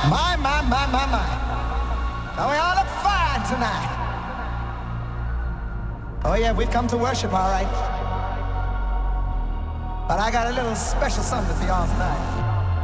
My. Now we all look fine tonight. Oh yeah, we've come to worship, all right. But I got a little special something for y'all tonight.